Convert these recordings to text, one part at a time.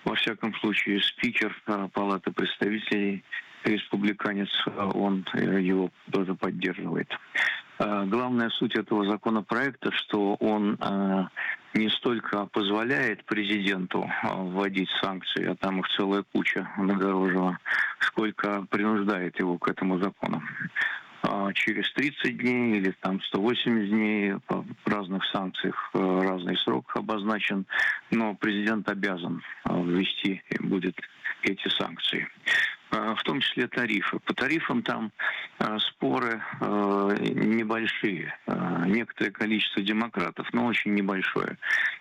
Во всяком случае, спикер Палаты представителей, республиканец, он его тоже поддерживает. Главная суть этого законопроекта, что он не столько позволяет президенту вводить санкции, а там их целая куча нагорожена, сколько принуждает его к этому закону. Через 30 дней или там 180 дней в разных санкциях разный срок обозначен, но президент обязан ввести будет эти санкции. В том числе тарифы. По тарифам там споры небольшие. Некоторое количество демократов, но очень небольшое.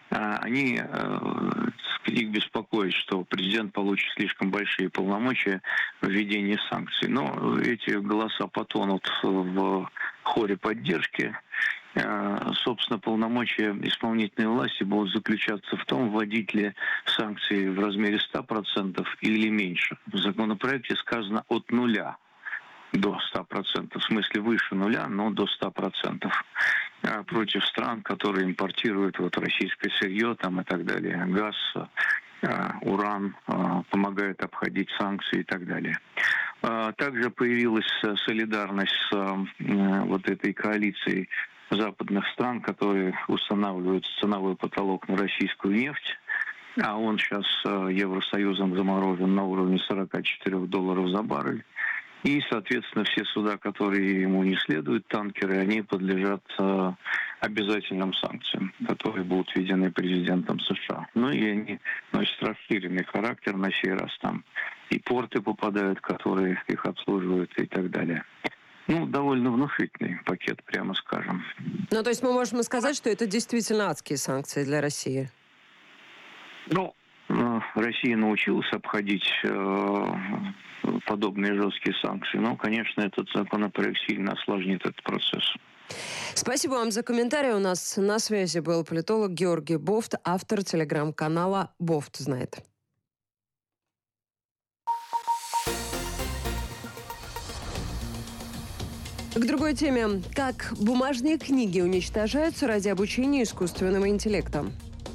Их беспокоит, что президент получит слишком большие полномочия в введении санкций. Но эти голоса потонут в хоре поддержки. Собственно, полномочия исполнительной власти будут заключаться в том, вводить ли санкции в размере 100% или меньше. В законопроекте сказано от 0 до 100%, в смысле выше 0, но до 100%. Против стран, которые импортируют российское сырье там, и так далее, газ, уран, помогают обходить санкции и так далее. Также появилась солидарность с этой коалицией западных стран, которые устанавливают ценовой потолок на российскую нефть, а он сейчас Евросоюзом заморожен на уровне $44 за баррель. И, соответственно, все суда, которые ему не следуют, танкеры, они подлежат обязательным санкциям, которые будут введены президентом США. Ну и они носят расширенный характер на сей раз. Там и порты попадают, которые их обслуживают и так далее. Довольно внушительный пакет, прямо скажем. То есть мы можем сказать, что это действительно адские санкции для России? Россия научилась обходить подобные жесткие санкции, но, конечно, этот законопроект сильно осложнит этот процесс. Спасибо вам за комментарий. У нас на связи был политолог Георгий Бофт, автор телеграм-канала «Бофт знает». К другой теме. Как бумажные книги уничтожаются ради обучения искусственного интеллекта?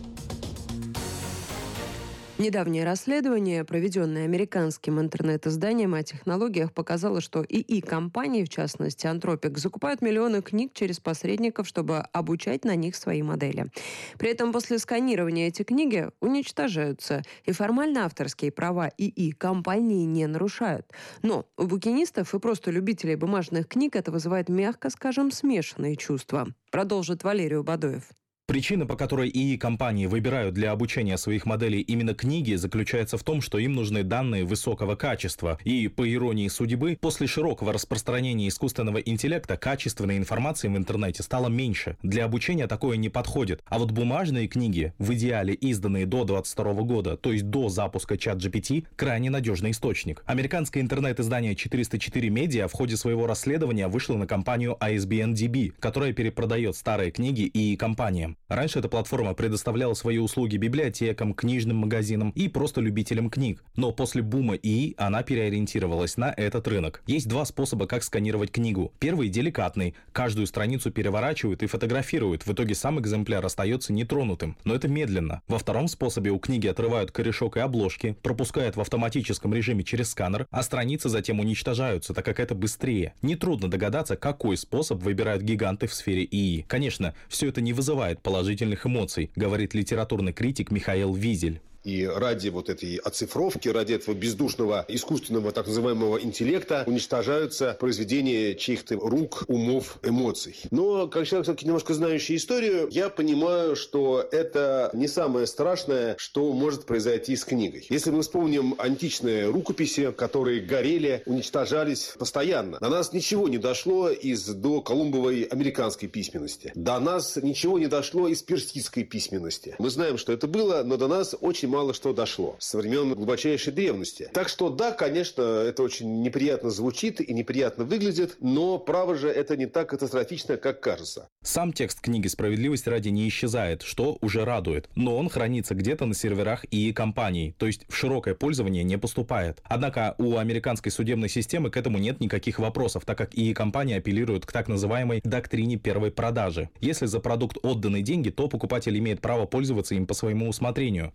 Недавнее расследование, проведенное американским интернет-изданием о технологиях, показало, что ИИ-компании, в частности Anthropic, закупают миллионы книг через посредников, чтобы обучать на них свои модели. При этом после сканирования эти книги уничтожаются, и формально авторские права ИИ-компании не нарушают. Но у букинистов и просто любителей бумажных книг это вызывает, мягко скажем, смешанные чувства. Продолжит Валерий Бадоев. Причина, по которой ИИ-компании выбирают для обучения своих моделей именно книги, заключается в том, что им нужны данные высокого качества. И, по иронии судьбы, после широкого распространения искусственного интеллекта качественной информации в интернете стало меньше. Для обучения такое не подходит. А вот бумажные книги, в идеале изданные до 2022 года, то есть до запуска ChatGPT, крайне надежный источник. Американское интернет-издание 404 Media в ходе своего расследования вышло на компанию ISBN-DB, которая перепродает старые книги ИИ-компаниям. Раньше эта платформа предоставляла свои услуги библиотекам, книжным магазинам и просто любителям книг. Но после бума ИИ она переориентировалась на этот рынок. Есть два способа, как сканировать книгу. Первый деликатный. Каждую страницу переворачивают и фотографируют. В итоге сам экземпляр остается нетронутым. Но это медленно. Во втором способе у книги отрывают корешок и обложки, пропускают в автоматическом режиме через сканер, а страницы затем уничтожаются, так как это быстрее. Нетрудно догадаться, какой способ выбирают гиганты в сфере ИИ. Конечно, все это не вызывает положительных эмоций, говорит литературный критик Михаил Визель. И ради этой оцифровки, ради этого бездушного искусственного так называемого интеллекта уничтожаются произведения чьих-то рук, умов, эмоций. Но, как человек, все-таки немножко знающий историю, я понимаю, что это не самое страшное, что может произойти с книгой. Если мы вспомним античные рукописи, которые горели, уничтожались постоянно. До нас ничего не дошло из доколумбовой американской письменности. До нас ничего не дошло из персидской письменности. Мы знаем, что это было, но до нас очень мало что дошло со времен глубочайшей древности. Так что да, конечно, это очень неприятно звучит и неприятно выглядит, но право же это не так катастрофично, как кажется. Сам текст книги «Справедливость ради» не исчезает, что уже радует, но он хранится где-то на серверах ИИ-компаний, то есть в широкое пользование не поступает. Однако у американской судебной системы к этому нет никаких вопросов, так как ИИ-компании апеллируют к так называемой доктрине первой продажи. Если за продукт отданы деньги, то покупатель имеет право пользоваться им по своему усмотрению, перепродать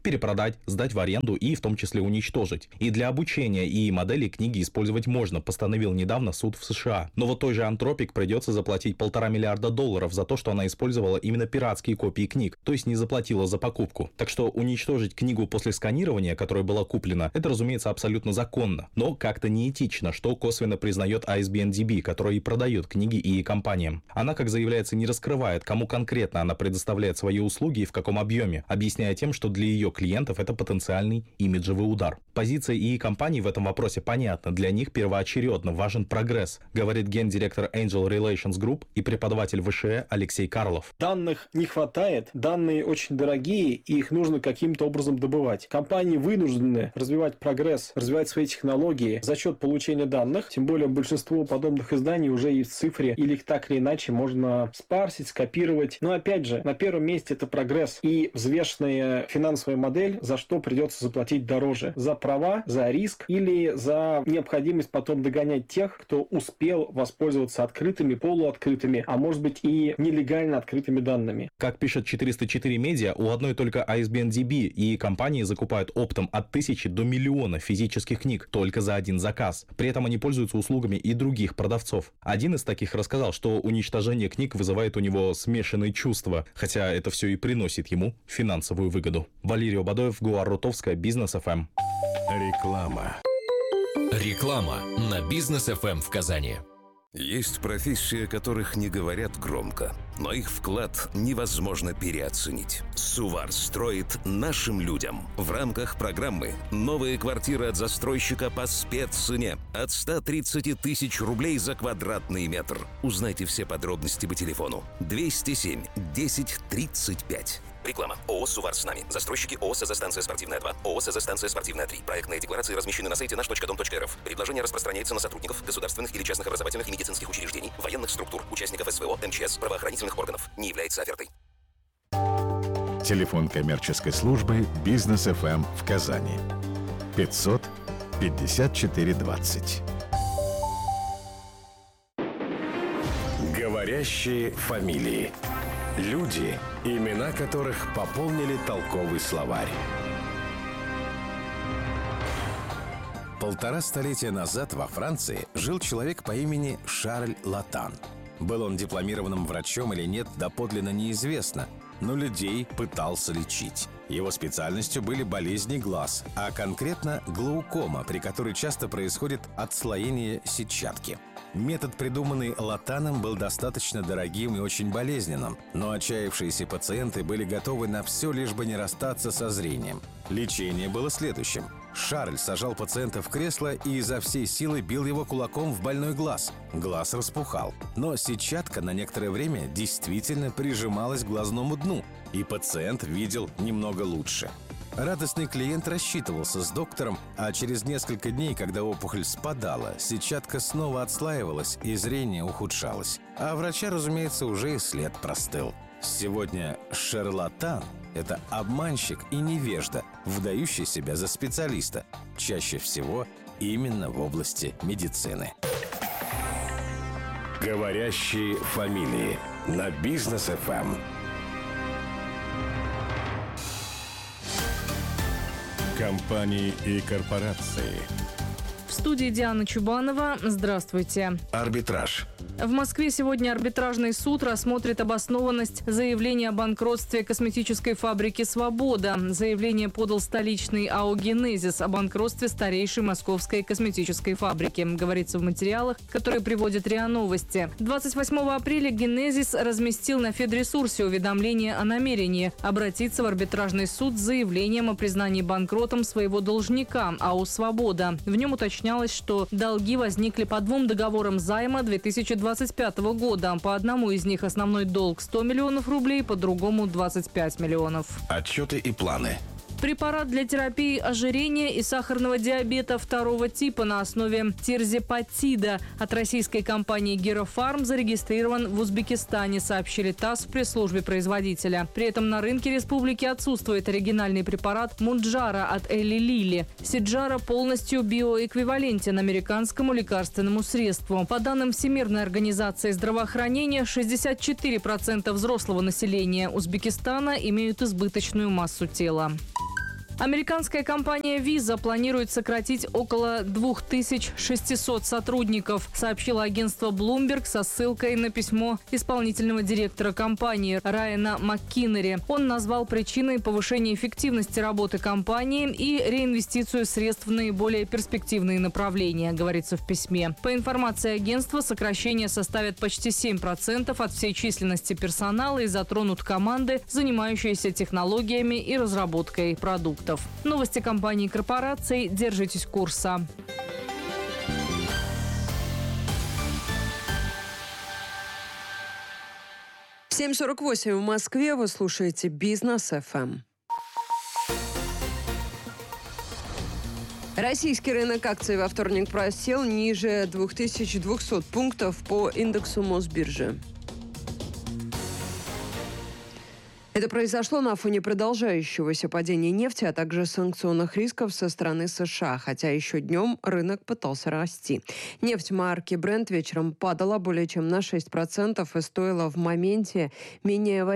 продать, сдать в аренду и в том числе уничтожить. И для обучения ИИ моделей книги использовать можно, постановил недавно суд в США. Но вот той же Anthropic придется заплатить $1,5 миллиарда за то, что она использовала именно пиратские копии книг, то есть не заплатила за покупку. Так что уничтожить книгу после сканирования, которая была куплена, это, разумеется, абсолютно законно, но как-то неэтично, что косвенно признает ISBN-DB, которая и продает книги ИИ компаниям. Она, как заявляется, не раскрывает, кому конкретно она предоставляет свои услуги и в каком объеме, объясняя тем, что для ее клиентов это потенциальный имиджевый удар. Позиция ИИ компаний в этом вопросе понятна, для них первоочередно важен прогресс, говорит гендиректор Angel Relations Group и преподаватель ВШЭ Алексей Карлов. Данных не хватает, данные очень дорогие, и их нужно каким-то образом добывать. Компании вынуждены развивать прогресс, развивать свои технологии за счет получения данных, тем более большинство подобных изданий уже есть в цифре, или их так или иначе можно спарсить, скопировать. Но опять же, на первом месте это прогресс и взвешенная финансовая модель, за что придется заплатить дороже. За права, за риск или за необходимость потом догонять тех, кто успел воспользоваться открытыми, полуоткрытыми, а может быть и нелегально открытыми данными. Как пишет 404 медиа, у одной только ISBN-DB и компании закупают оптом от 1000 до 1 000 000 физических книг только за один заказ. При этом они пользуются услугами и других продавцов. Один из таких рассказал, что уничтожение книг вызывает у него смешанные чувства, хотя это все и приносит ему финансовую выгоду. Валерий Обадоев, Гуар Рутовская, Бизнес ФМ. Реклама. Реклама на Бизнес ФМ в Казани. Есть профессии, о которых не говорят громко, но их вклад невозможно переоценить. Сувар строит нашим людям в рамках программы «Новые квартиры от застройщика по спеццене» от 130 тысяч рублей за квадратный метр. Узнайте все подробности по телефону 207 10 35. Реклама. ООО «Сувар с нами». Застройщики ООО «СЗ-станция спортивная 2», ООО «СЗ-станция спортивная 3». Проектные декларации размещены на сайте nаш.дом.рф. Предложение распространяется на сотрудников государственных или частных образовательных и медицинских учреждений, военных структур, участников СВО, МЧС, правоохранительных органов. Не является офертой. Телефон коммерческой службы «Бизнес ФМ» в Казани. 500 54 20. Говорящие фамилии. Люди, имена которых пополнили толковый словарь. 1,5 столетия назад во Франции жил человек по имени Шарль Латан. Был он дипломированным врачом или нет, доподлинно неизвестно, но людей пытался лечить. Его специальностью были болезни глаз, а конкретно глаукома, при которой часто происходит отслоение сетчатки. Метод, придуманный Латаном, был достаточно дорогим и очень болезненным, но отчаявшиеся пациенты были готовы на все, лишь бы не расстаться со зрением. Лечение было следующим. Шарль сажал пациента в кресло и изо всей силы бил его кулаком в больной глаз. Глаз распухал, но сетчатка на некоторое время действительно прижималась к глазному дну, и пациент видел немного лучше. Радостный клиент рассчитывался с доктором, а через несколько дней, когда опухоль спадала, сетчатка снова отслаивалась и зрение ухудшалось. А врача, разумеется, уже и след простыл. Сегодня шарлатан – это обманщик и невежда, выдающий себя за специалиста, чаще всего именно в области медицины. Говорящие фамилии на Бизнес ФМ. Компании и корпорации. В студии Диана Чубанова. Здравствуйте. Арбитраж. В Москве сегодня арбитражный суд рассмотрит обоснованность заявления о банкротстве косметической фабрики «Свобода». Заявление подал столичный АО «Генезис» о банкротстве старейшей московской косметической фабрики, говорится в материалах, которые приводят РИА Новости. 28 апреля «Генезис» разместил на Федресурсе уведомление о намерении обратиться в арбитражный суд с заявлением о признании банкротом своего должника АО «Свобода». В нем уточнялось, что долги возникли по 2 договорам займа 2025 года. По одному из них основной долг 100 миллионов рублей, по другому 25 миллионов. Отчеты и планы. Препарат для терапии ожирения и сахарного диабета 2 типа на основе тирзепатида от российской компании «Герофарм» зарегистрирован в Узбекистане, сообщили ТАСС в пресс-службе производителя. При этом на рынке республики отсутствует оригинальный препарат Мунджара от Эли Лили. Сиджара полностью биоэквивалентен американскому лекарственному средству. По данным Всемирной организации здравоохранения, 64% взрослого населения Узбекистана имеют избыточную массу тела. Американская компания Visa планирует сократить около 2600 сотрудников, сообщило агентство Bloomberg со ссылкой на письмо исполнительного директора компании Райана МакКиннери. Он назвал причиной повышения эффективности работы компании и реинвестицию средств в наиболее перспективные направления, говорится в письме. По информации агентства, сокращения составят почти 7% от всей численности персонала и затронут команды, занимающиеся технологиями и разработкой продуктов. Новости компаний и корпораций. Держитесь курса. В 7:48 в Москве вы слушаете «Бизнес ФМ». Российский рынок акций во вторник просел ниже 2200 пунктов по индексу Мосбиржи. Это произошло на фоне продолжающегося падения нефти, а также санкционных рисков со стороны США, хотя еще днем рынок пытался расти. Нефть марки Brent вечером падала более чем на 6% и стоила в моменте менее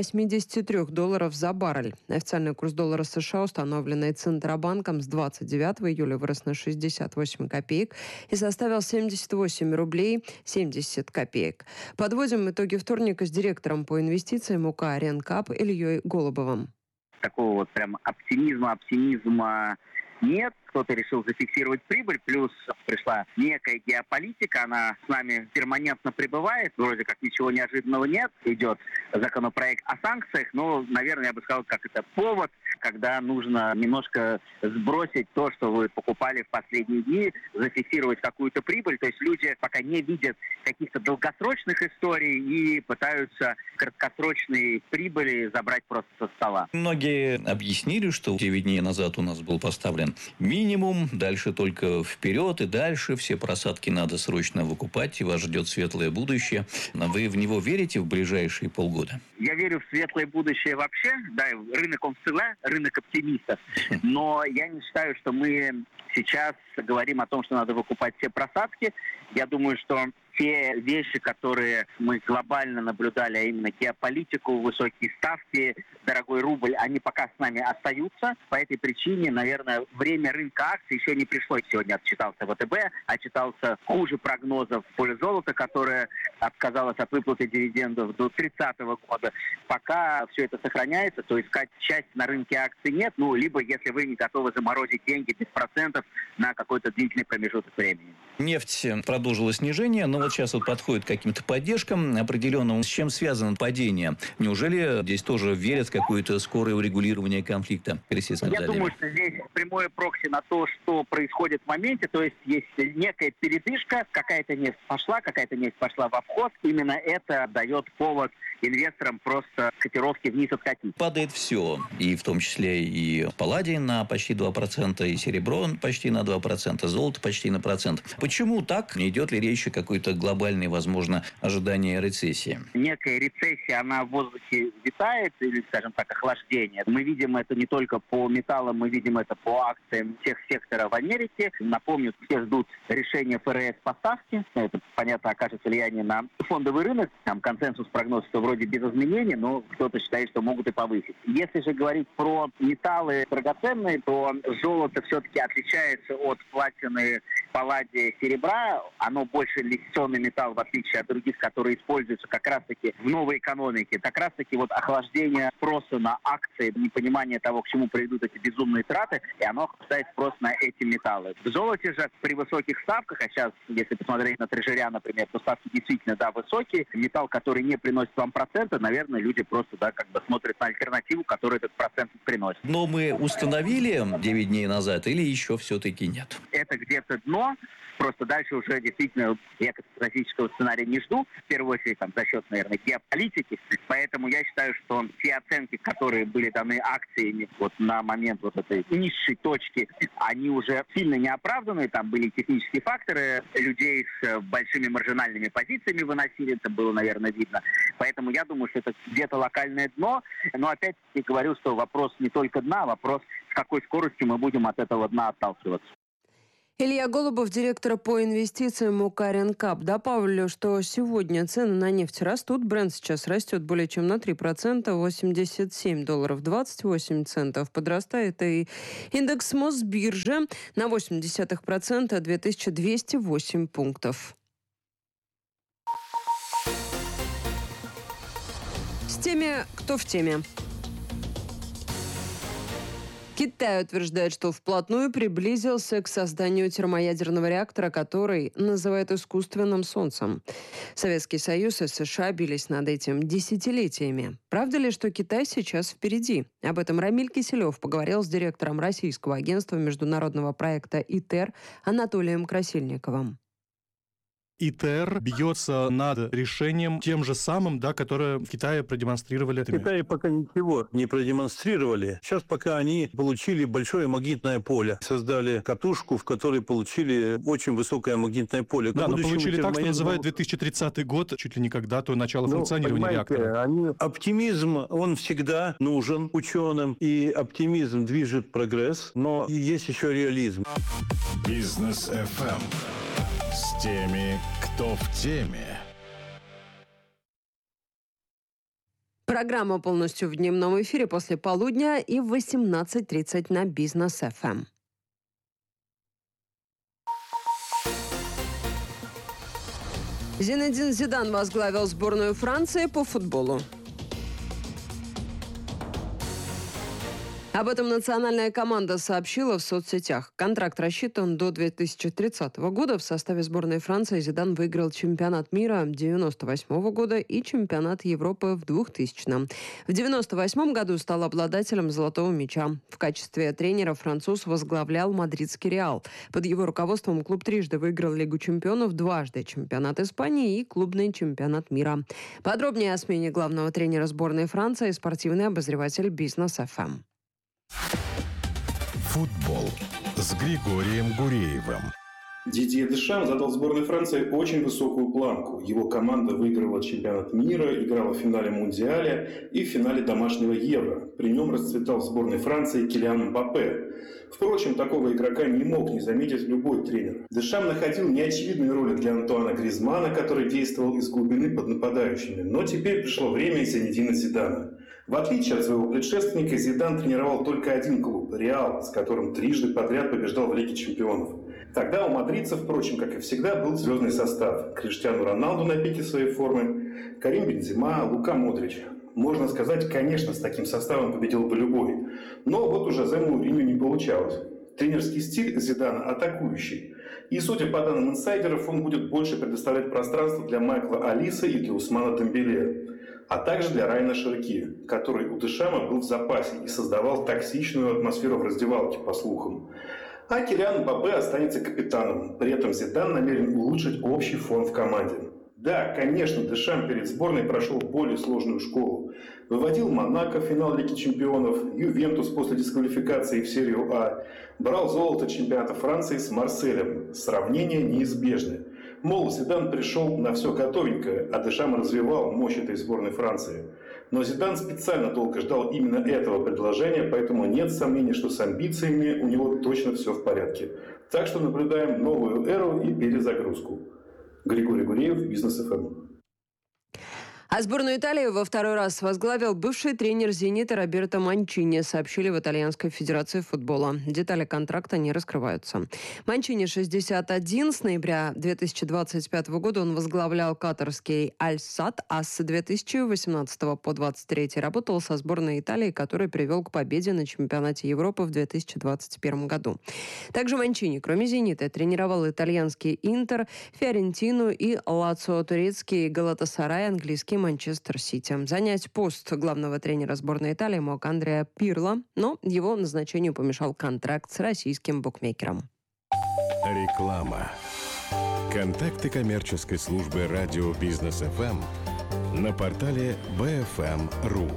$83 за баррель. Официальный курс доллара США, установленный Центробанком с 29 июля, вырос на 68 копеек и составил 78 рублей 70 копеек. Подводим итоги вторника с директором по инвестициям УК «Ренкап» Ильей Голубовым. Такого вот прям оптимизма нет. Кто-то решил зафиксировать прибыль, плюс пришла некая геополитика, она с нами перманентно пребывает, вроде как ничего неожиданного нет, идет законопроект о санкциях, но, наверное, я бы сказал, как это повод, когда нужно немножко сбросить то, что вы покупали в последние дни, зафиксировать какую-то прибыль, то есть люди пока не видят каких-то долгосрочных историй и пытаются краткосрочные прибыли забрать просто со стола. Многие объяснили, что 9 дней назад у нас был поставлен минимум, дальше только вперед и дальше. Все просадки надо срочно выкупать, и вас ждет светлое будущее. Вы в него верите в ближайшие полгода? Я верю в светлое будущее вообще. Да, рынок он всегда, рынок оптимистов. Но я не считаю, что мы сейчас говорим о том, что надо выкупать все просадки. Я думаю, что те вещи, которые мы глобально наблюдали, а именно геополитику, высокие ставки, дорогой рубль, они пока с нами остаются. По этой причине, наверное, время рынка акций еще не пришло. Сегодня отчитался ВТБ, отчитался хуже прогнозов в поле золота, которое отказалось от выплаты дивидендов до 30-го года. Пока все это сохраняется, то искать часть на рынке акций нет. Ну, либо если вы не готовы заморозить деньги без процентов на какой-то длительный промежуток времени. Нефть продолжила снижение, но вот сейчас вот подходит к каким-то поддержкам определенным. С чем связано падение? Неужели здесь тоже верят в какое-то скорое урегулирование конфликта? Я думаю, что здесь прямое прокси на то, что происходит в моменте. То есть есть некая передышка, какая-то нефть пошла в обход. Именно это дает повод инвесторам просто котировки вниз откатить. Падает все, и в том числе и палладий на почти 2%, и серебро почти на 2%, золото почти на процент. Почему так? Идет ли речь о какой-то глобальной, возможно, ожидании рецессии? Некая рецессия, она в воздухе витает, или, скажем так, охлаждение. Мы видим это не только по металлам, мы видим это по акциям всех секторов в Америке. Напомню, все ждут решения ФРС по ставке. Это, понятно, окажет влияние на фондовый рынок. Там консенсус прогноз, что вроде без изменений, но кто-то считает, что могут и повысить. Если же говорить про металлы драгоценные, то золото все-таки отличается от платины, палладия, серебра. Оно больше инвестиционный металл, в отличие от других, которые используются как раз-таки в новой экономике. Как раз-таки вот охлаждение спроса на акции, непонимание того, к чему приведут эти безумные траты, и оно охлаждает спрос на эти металлы. В золоте же при высоких ставках, а сейчас, если посмотреть на трежеря, например, то ставки действительно, да, высокие. Металл, который не приносит вам процента, наверное, люди просто, да, как бы смотрят на альтернативу, которая этот процент приносит. Но мы установили 9 дней назад или еще все-таки нет? Это где-то дно. Просто дальше уже действительно я катастрофического сценария не жду. В первую очередь там, за счет, наверное, геополитики. Поэтому я считаю, что те оценки, которые были даны акциями вот на момент вот этой низшей точки, они уже сильно не оправданы. Там были технические факторы. Людей с большими маржинальными позициями выносили. Это было, наверное, видно. Поэтому я думаю, что это где-то локальное дно. Но опять-таки говорю, что вопрос не только дна, вопрос, с какой скоростью мы будем от этого дна отталкиваться. Илья Голубов, директор по инвестициям УК-Ренкап, добавлю, что сегодня цены на нефть растут. Брент сейчас растет более чем на 3%, $87.28. Подрастает и индекс Мосбиржи на 0,8%, 2208 пунктов. С теми, кто в теме. Китай утверждает, что вплотную приблизился к созданию термоядерного реактора, который называют искусственным солнцем. Советский Союз и США бились над этим десятилетиями. Правда ли, что Китай сейчас впереди? Об этом Рамиль Киселев поговорил с директором российского агентства международного проекта ИТЕР Анатолием Красильниковым. ИТЕР бьется над решением тем же самым, которое в Китае продемонстрировали. В Китае пока ничего не продемонстрировали. Сейчас пока они получили большое магнитное поле. Создали катушку, в которой получили очень высокое магнитное поле. Да, но получили так, что называют 2030 год, чуть ли не когда-то начало функционирования реактора. Оптимизм, он всегда нужен ученым, и оптимизм движет прогресс, но есть еще реализм. Бизнес FM. С теми, кто в теме. Программа полностью в дневном эфире после полудня и в 18:30 на Бизнес FM. Зинедин Зидан возглавил сборную Франции по футболу. Об этом национальная команда сообщила в соцсетях. Контракт рассчитан до 2030 года. В составе сборной Франции Зидан выиграл чемпионат мира 1998 года и чемпионат Европы в 2000-м. В 1998 году стал обладателем золотого мяча. В качестве тренера француз возглавлял мадридский «Реал». Под его руководством клуб трижды выиграл Лигу чемпионов, дважды чемпионат Испании и клубный чемпионат мира. Подробнее о смене главного тренера сборной Франции спортивный обозреватель Бизнес FM. Футбол с Григорием Гуреевым. Дидье Дешам задал сборной Франции очень высокую планку. Его команда выиграла чемпионат мира, играла в финале Мундиаля и в финале домашнего Евро. При нем расцветал в сборной Франции Килиан Мбаппе. Впрочем, такого игрока не мог не заметить любой тренер. Дешам находил неочевидные роли для Антуана Гризмана, который действовал из глубины под нападающими. Но теперь пришло время Зинедина Зидана. В отличие от своего предшественника, Зидан тренировал только один клуб – «Реал», с которым трижды подряд побеждал в Лиге чемпионов. Тогда у мадридцев, впрочем, как и всегда, был звездный состав. Криштиану Роналду на пике своей формы, Карим Бензема, Лука Модрич. Можно сказать, конечно, с таким составом победил бы любой. Но вот у Жозе Моуриньо не получалось. Тренерский стиль Зидана атакующий. И, судя по данным инсайдеров, он будет больше предоставлять пространство для Майкла Олиса и для Усмана Дембеле, а также для Райана Шерки, который у Дешама был в запасе и создавал токсичную атмосферу в раздевалке, по слухам. А Килиан Мбаппе останется капитаном. При этом Зидан намерен улучшить общий фон в команде. Да, конечно, Дешам перед сборной прошел более сложную школу. Выводил Монако в финал Лиги чемпионов, Ювентус после дисквалификации в серию А, брал золото чемпионата Франции с Марселем. Сравнения неизбежны. Мол, Зидан пришел на все готовенькое, а Дешам развивал мощь этой сборной Франции. Но Зидан специально долго ждал именно этого предложения, поэтому нет сомнений, что с амбициями у него точно все в порядке. Так что наблюдаем новую эру и перезагрузку. Григорий Гуреев, Бизнес FM. А сборную Италии во второй раз возглавил бывший тренер «Зенита» Роберто Манчини, сообщили в Итальянской федерации футбола. Детали контракта не раскрываются. Манчини 61. С ноября 2025 года он возглавлял катарский «Аль-Сад», а с 2018 по 2023 работал со сборной Италии, который привел к победе на чемпионате Европы в 2021 году. Также Манчини, кроме «Зенита», тренировал итальянский «Интер», «Фиорентину» и «Лацио», турецкий «Галатасарай», английский Манчестер Сити. Занять пост главного тренера сборной Италии мог Андреа Пирло, но его назначению помешал контракт с российским букмекером. Реклама. Контакты коммерческой службы радио Бизнес FM на портале bfm.ru.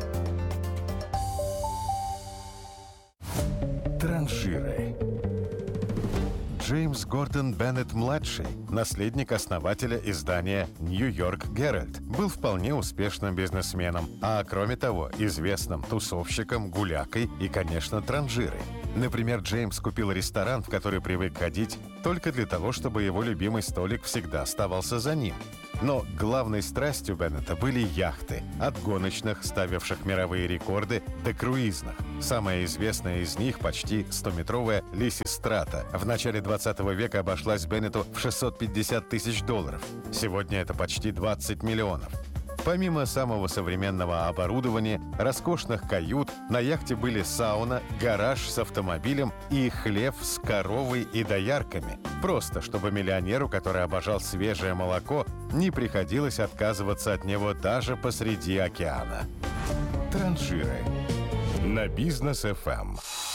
Транжиры. Джеймс Гордон Беннет-младший, наследник основателя издания «Нью-Йорк Геральд», был вполне успешным бизнесменом, а кроме того, известным тусовщиком, гулякой и, конечно, транжирой. Например, Джеймс купил ресторан, в который привык ходить, только для того, чтобы его любимый столик всегда оставался за ним. Но главной страстью Беннета были яхты, от гоночных, ставивших мировые рекорды, до круизных. Самая известная из них, почти 100-метровая Лисистрата, в начале 20 века обошлась Беннету в $650 тысяч. Сегодня это почти 20 миллионов. Помимо самого современного оборудования, роскошных кают, на яхте были сауна, гараж с автомобилем и хлев с коровой и доярками. Просто, чтобы миллионеру, который обожал свежее молоко, не приходилось отказываться от него даже посреди океана. Транжиры. На Бизнес ФМ.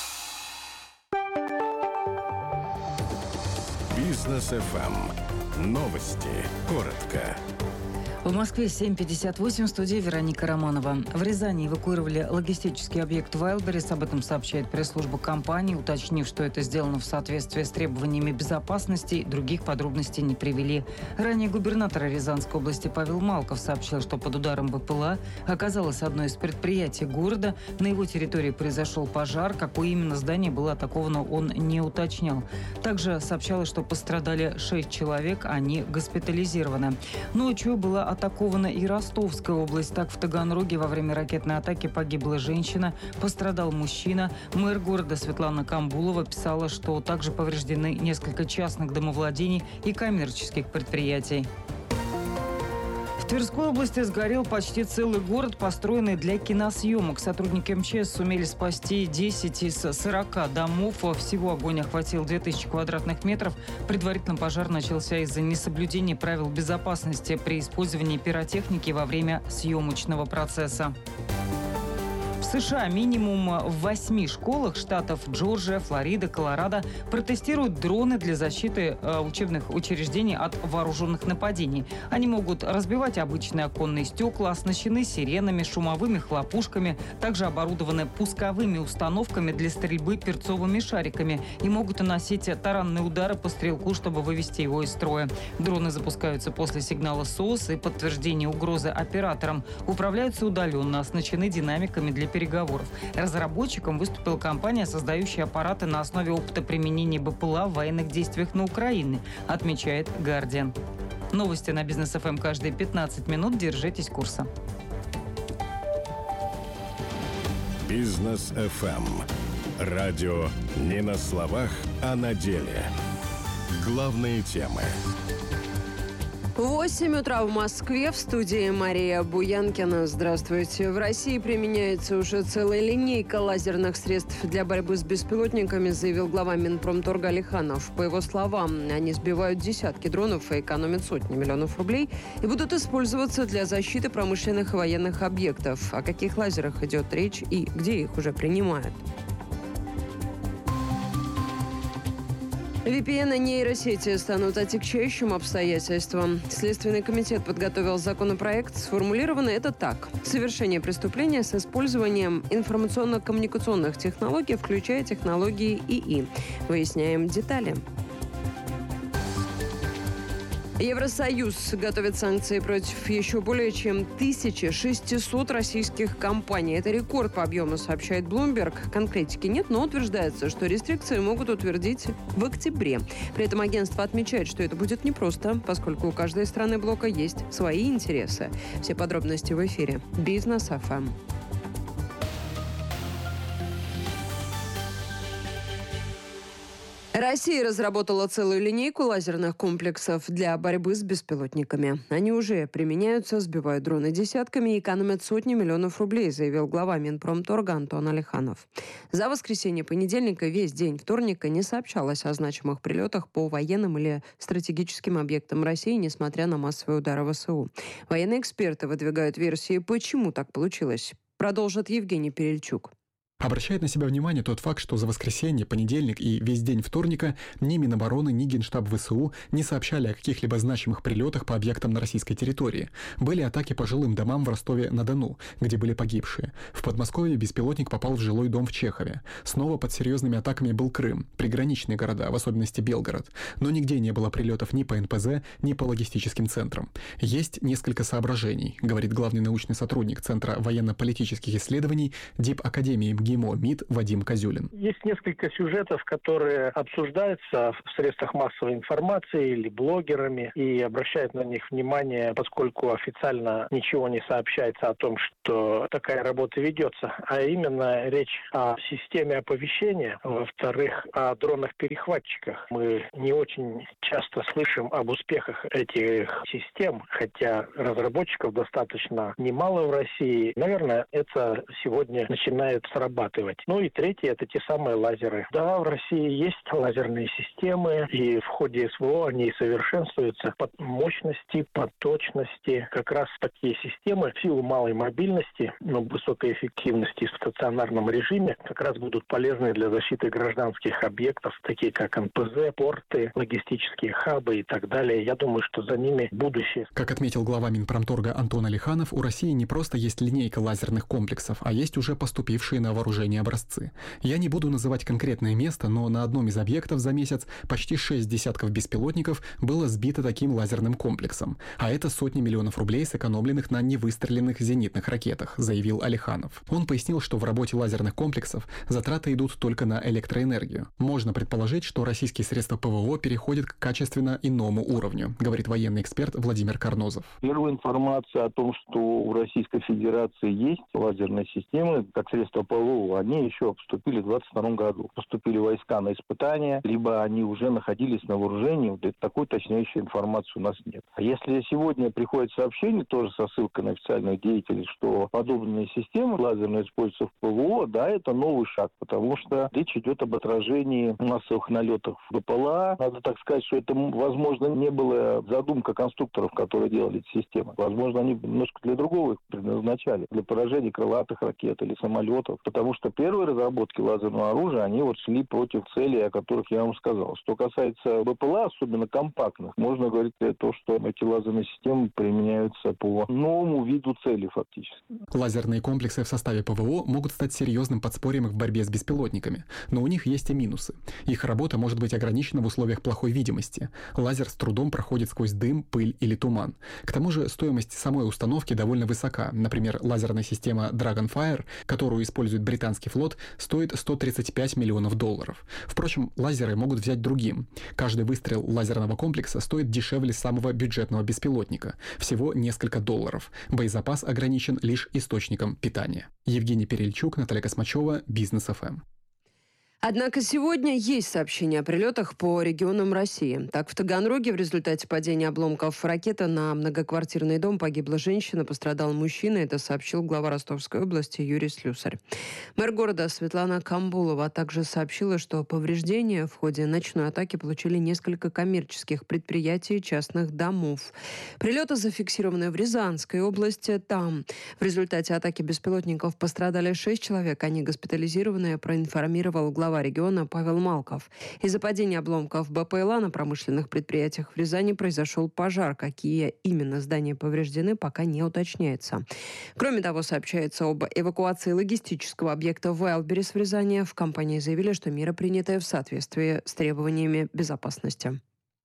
Бизнес ФМ. Новости. Коротко. В Москве 7:58, в студии Вероника Романова. В Рязани эвакуировали логистический объект Wildberries. Об этом сообщает пресс-служба компании, уточнив, что это сделано в соответствии с требованиями безопасности. Других подробностей не привели. Ранее губернатор Рязанской области Павел Малков сообщил, что под ударом БПЛА оказалось одно из предприятий города. На его территории произошел пожар. Какое именно здание было атаковано, он не уточнял. Также сообщалось, что пострадали 6 человек, они госпитализированы. Ночью была атакована и Ростовская область. Так, в Таганроге во время ракетной атаки погибла женщина, пострадал мужчина. Мэр города Светлана Камбулова писала, что также повреждены несколько частных домовладений и коммерческих предприятий. В Тверской области сгорел почти целый город, построенный для киносъемок. Сотрудники МЧС сумели спасти 10 из 40 домов. Всего огонь охватил 2000 квадратных метров. Предварительно пожар начался из-за несоблюдения правил безопасности при использовании пиротехники во время съемочного процесса. В США минимум в 8 школах штатов Джорджия, Флорида, Колорадо протестируют дроны для защиты учебных учреждений от вооруженных нападений. Они могут разбивать обычные оконные стекла, оснащены сиренами, шумовыми хлопушками, также оборудованы пусковыми установками для стрельбы перцовыми шариками и могут наносить таранные удары по стрелку, чтобы вывести его из строя. Дроны запускаются после сигнала СОС и подтверждения угрозы операторам. Управляются удаленно, оснащены динамиками для переговоров. Разработчиком выступила компания, создающая аппараты на основе опыта применения БПЛА в военных действиях на Украине, отмечает «Гардиан». Новости на Бизнес ФМ каждые 15 минут. Держитесь курса. Бизнес ФМ. Радио не на словах, а на деле. Главные темы. 8 утра в Москве, в студии Мария Буянкина. Здравствуйте. В России применяется уже целая линейка лазерных средств для борьбы с беспилотниками, заявил глава Минпромторга Алиханов. По его словам, они сбивают десятки дронов и экономят сотни миллионов рублей и будут использоваться для защиты промышленных и военных объектов. О каких лазерах идет речь и где их уже принимают? VPN и нейросети станут отягчающим обстоятельством. Следственный комитет подготовил законопроект. Сформулировано это так. Совершение преступления с использованием информационно-коммуникационных технологий, включая технологии ИИ. Выясняем детали. Евросоюз готовит санкции против еще более чем 1600 российских компаний. Это рекорд по объему, сообщает Bloomberg. Конкретики нет, но утверждается, что рестрикции могут утвердить в октябре. При этом агентство отмечает, что это будет непросто, поскольку у каждой страны блока есть свои интересы. Все подробности в эфире. Бизнес ФМ. Россия разработала целую линейку лазерных комплексов для борьбы с беспилотниками. Они уже применяются, сбивают дроны десятками и экономят сотни миллионов рублей, заявил глава Минпромторга Антон Алиханов. За воскресенье, понедельник и весь день вторника не сообщалось о значимых прилетах по военным или стратегическим объектам России, несмотря на массовые удары ВСУ. Военные эксперты выдвигают версии, почему так получилось. Продолжит Евгений Перельчук. Обращает на себя внимание тот факт, что за воскресенье, понедельник и весь день вторника ни Минобороны, ни Генштаб ВСУ не сообщали о каких-либо значимых прилетах по объектам на российской территории. Были атаки по жилым домам в Ростове-на-Дону, где были погибшие. В Подмосковье беспилотник попал в жилой дом в Чехове. Снова под серьезными атаками был Крым, приграничные города, в особенности Белгород. Но нигде не было прилетов ни по НПЗ, ни по логистическим центрам. Есть несколько соображений, говорит главный научный сотрудник Центра военно-политических исследований Дипакадемии ГИМО МИД Вадим Козюлин. Есть несколько сюжетов, которые обсуждаются в средствах массовой информации или блогерами, и обращают на них внимание, поскольку официально ничего не сообщается о том, что такая работа ведется. А именно речь о системе оповещения, во-вторых, о дронах-перехватчиках. Мы не очень часто слышим об успехах этих систем, хотя разработчиков достаточно немало в России. Наверное, это сегодня начинает срабатывать. Ну и третье, это те самые лазеры. Да, в России есть лазерные системы, и в ходе СВО они совершенствуются по мощности, по точности. Как раз такие системы в силу малой мобильности, но высокой эффективности в стационарном режиме как раз будут полезны для защиты гражданских объектов, такие как НПЗ, порты, логистические хабы и так далее. Я думаю, что за ними будущее. Как отметил глава Минпромторга Антон Алиханов, у России не просто есть линейка лазерных комплексов, а есть уже поступившие на вооружение образцы. Я не буду называть конкретное место, но на одном из объектов за месяц почти 6 десятков беспилотников было сбито таким лазерным комплексом. А это сотни миллионов рублей, сэкономленных на невыстреленных зенитных ракетах, заявил Алиханов. Он пояснил, что в работе лазерных комплексов затраты идут только на электроэнергию. Можно предположить, что российские средства ПВО переходят к качественно иному уровню, говорит военный эксперт Владимир Карнозов. Первая информация о том, что у Российской Федерации есть лазерные системы, как средства ПВО, они еще поступили в 2022 году. Поступили войска на испытания, либо они уже находились на вооружении. Такой уточняющей информации у нас нет. А если сегодня приходит сообщение, тоже со ссылкой на официальную деятельность, что подобные системы лазерные используются в ПВО, да, это новый шаг, потому что речь идет об отражении массовых налетов в БПЛА. Надо так сказать, что это, возможно, не была задумка конструкторов, которые делали эти системы. Возможно, они немножко для другого их предназначали, для поражения крылатых ракет или самолетов, потому что первые разработки лазерного оружия, они вот шли против целей, о которых я вам сказал. Что касается БПЛА, особенно компактных, можно говорить о том, что эти лазерные системы применяются по новому виду цели фактически. Лазерные комплексы в составе ПВО могут стать серьезным подспорьем в борьбе с беспилотниками, но у них есть и минусы. Их работа может быть ограничена в условиях плохой видимости. Лазер с трудом проходит сквозь дым, пыль или туман. К тому же стоимость самой установки довольно высока. Например, лазерная система Dragonfire, которую использует британский флот, стоит $135 миллионов. Впрочем, лазеры могут взять другим. Каждый выстрел лазерного комплекса стоит дешевле самого бюджетного беспилотника. Всего несколько $. Боезапас ограничен лишь источником питания. Евгений Перельчук, Наталья Космачева, Бизнес ФМ. Однако сегодня есть сообщения о прилетах по регионам России. Так, в Таганроге в результате падения обломков ракеты на многоквартирный дом погибла женщина, пострадал мужчина. Это сообщил глава Ростовской области Юрий Слюсарь. Мэр города Светлана Камбулова также сообщила, что повреждения в ходе ночной атаки получили несколько коммерческих предприятий и частных домов. Прилеты зафиксированы в Рязанской области. Там в результате атаки беспилотников пострадали 6 человек. Они госпитализированы, проинформировал глава региона Павел Малков. Из-за падения обломков БПЛА на промышленных предприятиях в Рязани произошел пожар. Какие именно здания повреждены, пока не уточняется. Кроме того, сообщается об эвакуации логистического объекта Wildberries в Рязани. В компании заявили, что меры приняты в соответствии с требованиями безопасности.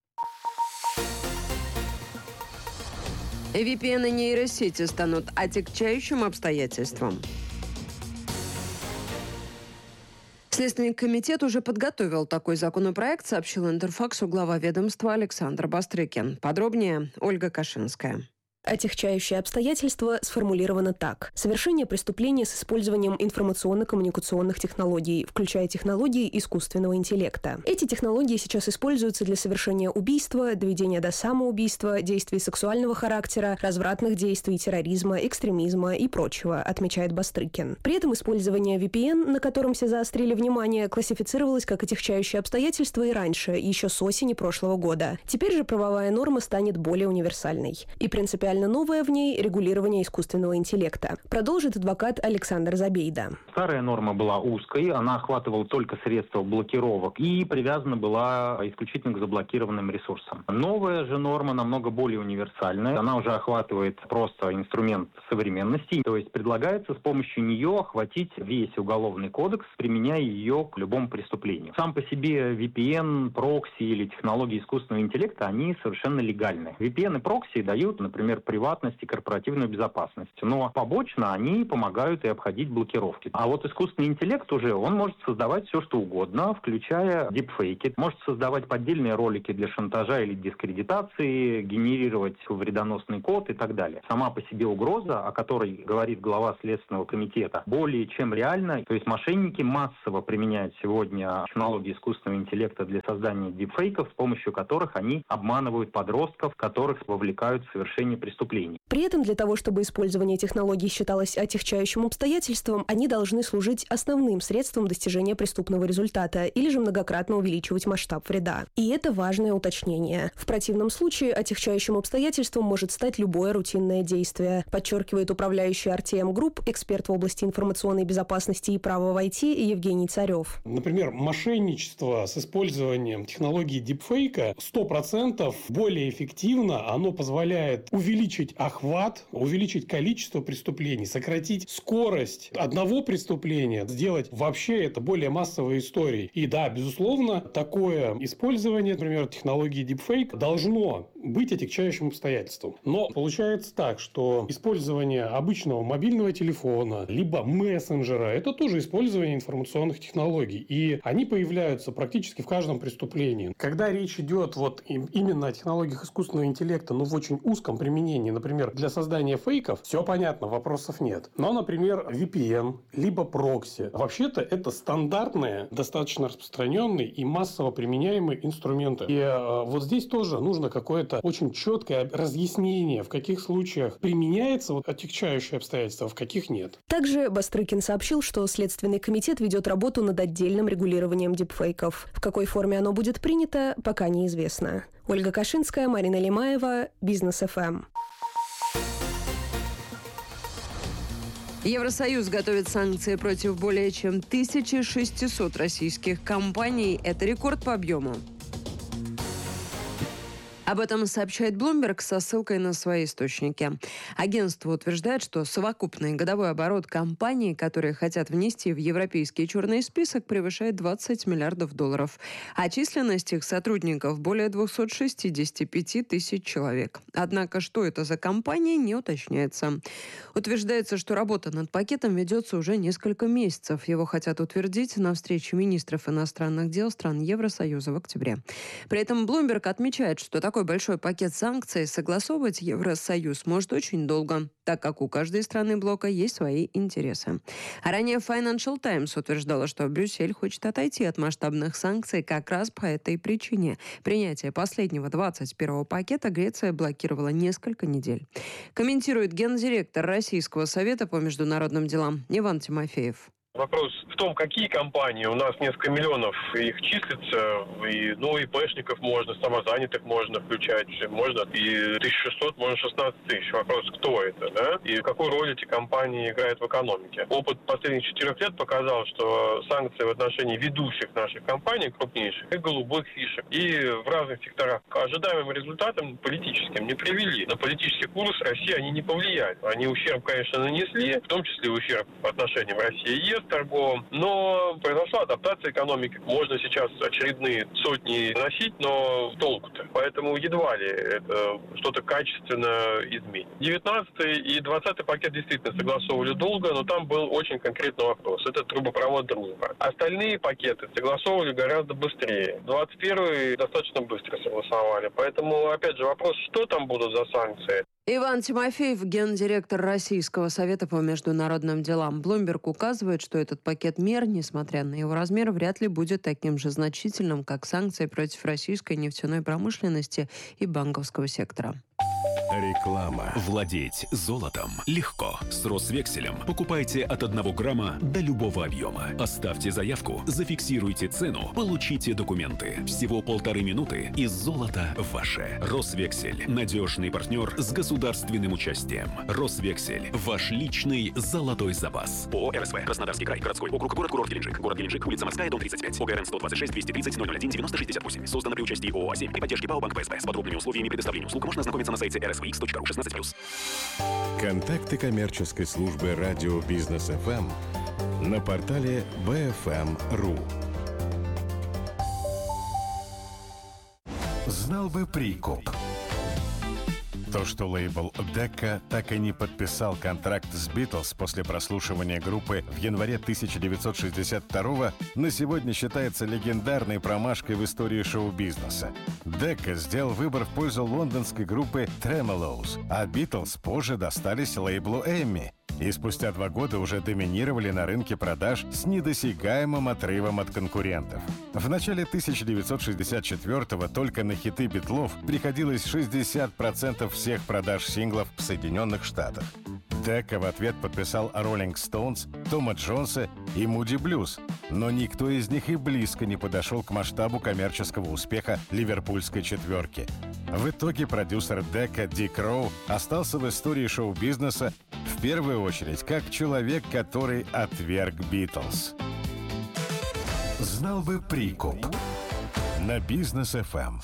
VPN и нейросети станут отягчающим обстоятельством. Следственный комитет уже подготовил такой законопроект, сообщил Интерфаксу глава ведомства Александр Бастрыкин. Подробнее Ольга Кашинская. Отягчающие обстоятельства сформулировано так. Совершение преступления с использованием информационно-коммуникационных технологий, включая технологии искусственного интеллекта. Эти технологии сейчас используются для совершения убийства, доведения до самоубийства, действий сексуального характера, развратных действий, терроризма, экстремизма и прочего, отмечает Бастрыкин. При этом использование VPN, на котором все заострили внимание, классифицировалось как отягчающее обстоятельство и раньше, еще с осени прошлого года. Теперь же правовая норма станет более универсальной. И принципиально новое в ней – регулирование искусственного интеллекта. Продолжит адвокат Александр Забейда. Старая норма была узкой, она охватывала только средства блокировок и привязана была исключительно к заблокированным ресурсам. Новая же норма намного более универсальная. Она уже охватывает просто инструмент современности, то есть предлагается с помощью нее охватить весь уголовный кодекс, применяя ее к любому преступлению. Сам по себе VPN, прокси или технологии искусственного интеллекта, они совершенно легальны. VPN и прокси дают, например, киберприватность и корпоративную безопасность. Но побочно они помогают и обходить блокировки. А вот искусственный интеллект уже, он может создавать все, что угодно, включая дипфейки, может создавать поддельные ролики для шантажа или дискредитации, генерировать вредоносный код и так далее. Сама по себе угроза, о которой говорит глава Следственного комитета, более чем реальна. То есть мошенники массово применяют сегодня технологии искусственного интеллекта для создания дипфейков, с помощью которых они обманывают подростков, которых вовлекают в совершение преступлений. При этом для того, чтобы использование технологий считалось отягчающим обстоятельством, они должны служить основным средством достижения преступного результата или же многократно увеличивать масштаб вреда. И это важное уточнение. В противном случае отягчающим обстоятельством может стать любое рутинное действие, подчеркивает управляющий RTM Group, эксперт в области информационной безопасности и права в IT Евгений Царев. Например, мошенничество с использованием технологии дипфейка 100% более эффективно, оно позволяет увеличить охват, увеличить количество преступлений, сократить скорость одного преступления, сделать вообще это более массовой историей. И да, безусловно, такое использование, например, технологии дипфейк должно быть отягчающим обстоятельством. Но получается так, что использование обычного мобильного телефона, либо мессенджера, это тоже использование информационных технологий. И они появляются практически в каждом преступлении. Когда речь идет вот именно о технологиях искусственного интеллекта, но в очень узком применении, например, для создания фейков, все понятно, вопросов нет. Но, например, VPN, либо прокси. Вообще-то это стандартные, достаточно распространенные и массово применяемые инструменты. И вот здесь тоже нужно какое-то очень четкое разъяснение, в каких случаях применяется вот отягчающее обстоятельство, в каких нет. Также Бастрыкин сообщил, что Следственный комитет ведет работу над отдельным регулированием дипфейков. В какой форме оно будет принято, пока неизвестно. Ольга Кашинская, Марина Лимаева, Бизнес ФМ. Евросоюз готовит санкции против более чем 1600 российских компаний. Это рекорд по объему. Об этом сообщает Bloomberg со ссылкой на свои источники. Агентство утверждает, что совокупный годовой оборот компаний, которые хотят внести в европейский черный список, превышает 20 миллиардов долларов. А численность их сотрудников более 265 тысяч человек. Однако, что это за компании, не уточняется. Утверждается, что работа над пакетом ведется уже несколько месяцев. Его хотят утвердить на встрече министров иностранных дел стран Евросоюза в октябре. При этом Bloomberg отмечает, что такой большой пакет санкций согласовывать Евросоюз может очень долго, так как у каждой страны блока есть свои интересы. А ранее Financial Times утверждала, что Брюссель хочет отойти от масштабных санкций как раз по этой причине. Принятие последнего 21-го пакета Греция блокировала несколько недель. Комментирует гендиректор Российского совета по международным делам Иван Тимофеев. Вопрос в том, какие компании. У нас несколько миллионов их числится. И ИПшников можно, самозанятых можно включать. Можно и 1600, можно 16 тысяч. Вопрос, кто это, да? И какую роль эти компании играют в экономике. Опыт последних 4 лет показал, что санкции в отношении ведущих наших компаний, крупнейших, и голубых фишек, и в разных секторах к ожидаемым результатам политическим не привели. На политический курс России они не повлияли. Они ущерб, конечно, нанесли, в том числе ущерб по отношениям России и ЕС, торговым, но произошла адаптация экономики. Можно сейчас очередные сотни носить, но толку-то. Поэтому едва ли это что-то качественно изменит. 19 и 20 пакет действительно согласовывали долго, но там был очень конкретный вопрос. Это трубопровод «Дружба». Остальные пакеты согласовывали гораздо быстрее. 21 достаточно быстро согласовали. Поэтому, опять же, вопрос, что там будут за санкции. Иван Тимофеев, гендиректор Российского совета по международным делам. Bloomberg указывает, что этот пакет мер, несмотря на его размер, вряд ли будет таким же значительным, как санкции против российской нефтяной промышленности и банковского сектора. Реклама. Владеть золотом легко. С Росвекселем покупайте от 1 грамма до любого объема. Оставьте заявку, зафиксируйте цену, получите документы. Всего 1,5 минуты, и золото ваше. Росвексель. Надежный партнер с государственным участием. Росвексель. Ваш личный золотой запас. ООО «РСВ». Краснодарский край. Городской округ. Город-курорт Геленджик. Город Геленджик. Улица Морская, дом 35. ОГРН 126 230 001 9068. Создано при участии ООО «А7» при поддержке ПАО «Банк ПСБ». С подробными условиями предоставления услуг можно ознакомиться на сайте rsvx.ru 16+. Контакты коммерческой службы радио Бизнес ФМ на портале bfm.ru. Знал бы Прикоп. То, что лейбл Decca так и не подписал контракт с Beatles после прослушивания группы в январе 1962-го, на сегодня считается легендарной промашкой в истории шоу-бизнеса. Decca сделал выбор в пользу лондонской группы Tremeloes, а Beatles позже достались лейблу Emmy. И спустя 2 года уже доминировали на рынке продаж с недосягаемым отрывом от конкурентов. В начале 1964-го только на хиты Битлов приходилось 60% всех продаж синглов в Соединенных Штатах. Decca в ответ подписал Rolling Stones, Тома Джонса и Moody Blues, но никто из них и близко не подошел к масштабу коммерческого успеха ливерпульской четверки. В итоге продюсер Decca Дик Роу остался в истории шоу-бизнеса в первую очередь как человек, который отверг Битлз. Знал бы прикуп на Бизнес FM.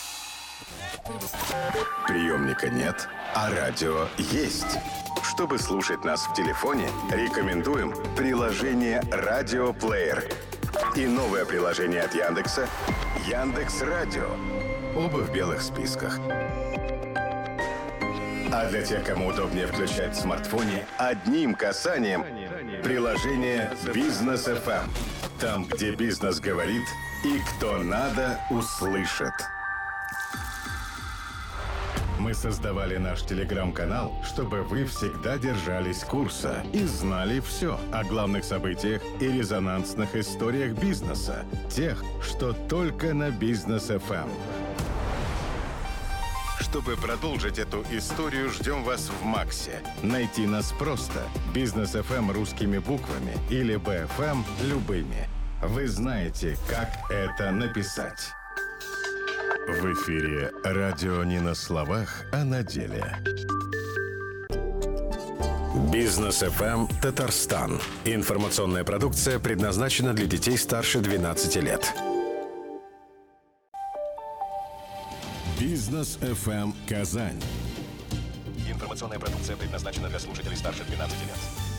Приемника нет, а радио есть. Чтобы слушать нас в телефоне, рекомендуем приложение «Радиоплеер» и новое приложение от Яндекса «Яндекс.Радио». Оба в белых списках. А для тех, кому удобнее включать в смартфоне, одним касанием приложение «Бизнес FM». Там, где бизнес говорит и кто надо, услышит. Мы создавали наш телеграм-канал, чтобы вы всегда держались курса и знали все о главных событиях и резонансных историях бизнеса. Тех, что только на Бизнес FM. Чтобы продолжить эту историю, ждем вас в Максе. Найти нас просто. Бизнес FM русскими буквами или BFM любыми. Вы знаете, как это написать. В эфире радио не на словах, а на деле. Бизнес FM Татарстан. Информационная продукция предназначена для детей старше 12 лет. Бизнес FM Казань. Информационная продукция предназначена для слушателей старше 12 лет.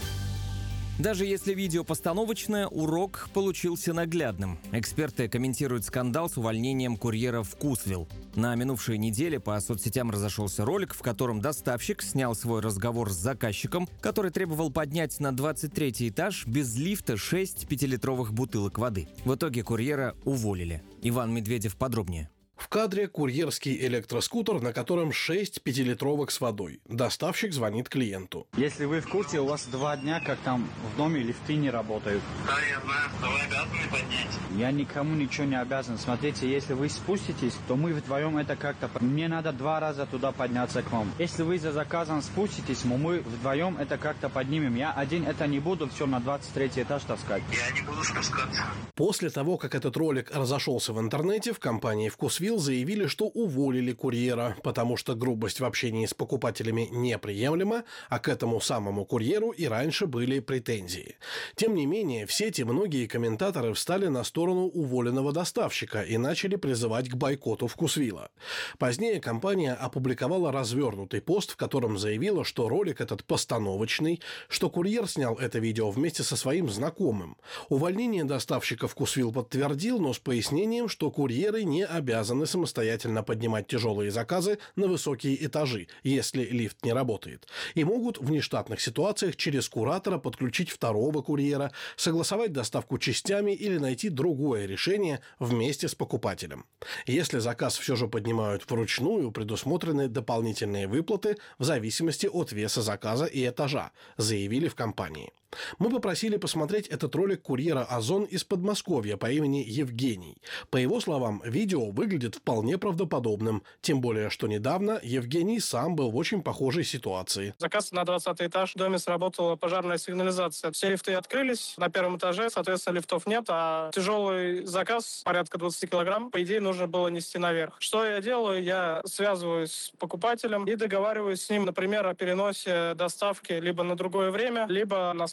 Даже если видео постановочное, урок получился наглядным. Эксперты комментируют скандал с увольнением курьера Вкусвилл. На минувшей неделе по соцсетям разошелся ролик, в котором доставщик снял свой разговор с заказчиком, который требовал поднять на 23-й этаж без лифта 6 5-литровых бутылок воды. В итоге курьера уволили. Иван Медведев подробнее. В кадре курьерский электроскутер, на котором 6 5-литровок с водой. Доставщик звонит клиенту. Если вы в курсе, у вас 2 дня, как там в доме лифты не работают. Да, я знаю, но вы обязаны поднять. Я никому ничего не обязан. Смотрите, если вы спуститесь, то мы вдвоем это как-то... Мне надо 2 раза туда подняться к вам. Если вы за заказом спуститесь, мы вдвоем это как-то поднимем. Я один это не буду все на 23-й этаж таскать. Я не буду спускаться. После того, как этот ролик разошелся в интернете, в компании «Вкусвилл» заявили, что уволили курьера, потому что грубость в общении с покупателями неприемлема, а к этому самому курьеру и раньше были претензии. Тем не менее, в сети многие комментаторы встали на сторону уволенного доставщика и начали призывать к бойкоту «Вкусвилла». Позднее компания опубликовала развернутый пост, в котором заявила, что ролик этот постановочный, что курьер снял это видео вместе со своим знакомым. Увольнение доставщика «Вкусвилл» подтвердил, но с пояснением, что курьеры не обязаны самостоятельно поднимать тяжелые заказы на высокие этажи, если лифт не работает, и могут в нештатных ситуациях через куратора подключить второго курьера, согласовать доставку частями или найти другое решение вместе с покупателем. Если заказ все же поднимают вручную, предусмотрены дополнительные выплаты в зависимости от веса заказа и этажа, заявили в компании. Мы попросили посмотреть этот ролик курьера «Озон» из Подмосковья по имени Евгений. По его словам, видео выглядит вполне правдоподобным, тем более, что недавно Евгений сам был в очень похожей ситуации. Заказ на 20 этаж, в доме сработала пожарная сигнализация. Все лифты открылись на первом этаже, соответственно, лифтов нет, а тяжелый заказ, порядка 20 килограмм, по идее, нужно было нести наверх. Что я делаю? Я связываюсь с покупателем и договариваюсь с ним, например, о переносе доставки либо на другое время, либо на следующий